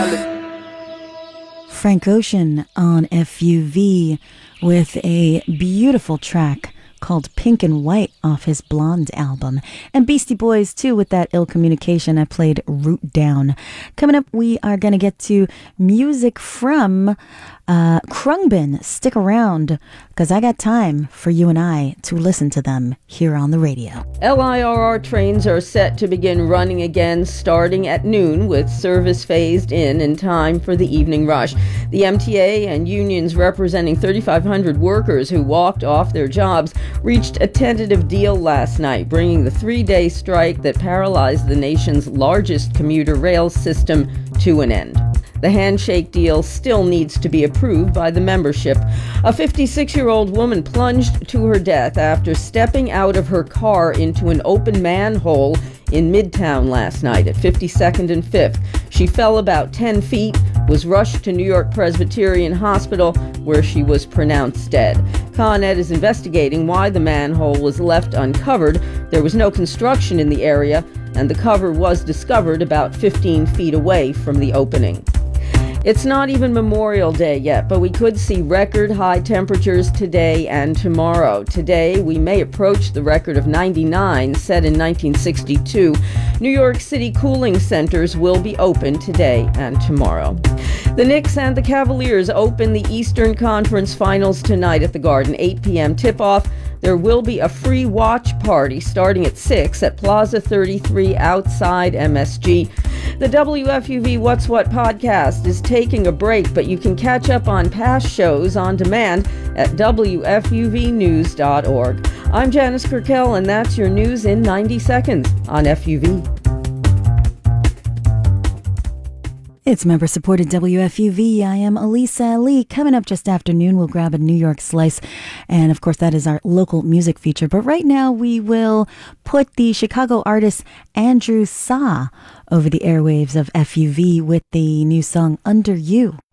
Frank Ocean on FUV with a beautiful track called Pink and White off his Blonde album. And Beastie Boys, too, with that Ill Communication. I played Root Down. Coming up, we are going to get to music from Khruangbin. Stick around, because I got time for you and I to listen to them here on the radio. LIRR trains are set to begin running again starting at noon, with service phased in time for the evening rush. The MTA and unions representing 3,500 workers who walked off their jobs reached a tentative deal last night, bringing the 3-day strike that paralyzed the nation's largest commuter rail system to an end. The handshake deal still needs to be approved by the membership. A 56-year-old woman plunged to her death after stepping out of her car into an open manhole in Midtown last night at 52nd and 5th. She fell about 10 feet, was rushed to New York Presbyterian Hospital, where she was pronounced dead. Con Ed is investigating why the manhole was left uncovered. There was no construction in the area, and the cover was discovered about 15 feet away from the opening. It's not even Memorial Day yet, but we could see record high temperatures today and tomorrow. Today, we may approach the record of 99 set in 1962. New York City cooling centers will be open today and tomorrow. The Knicks and the Cavaliers open the Eastern Conference Finals tonight at the Garden, 8 p.m. tip-off. There will be a free watch party starting at 6 at Plaza 33 outside MSG. The WFUV What's What podcast is taking a break, but you can catch up on past shows on demand at WFUVnews.org. I'm Janice Kirkell, and that's your news in 90 seconds on FUV. It's member-supported WFUV. I am Elisa Ali. Coming up just after noon, we'll grab a New York Slice. And, of course, that is our local music feature. But right now, we will put the Chicago artist Andrew Sa over the airwaves of FUV with the new song Under You.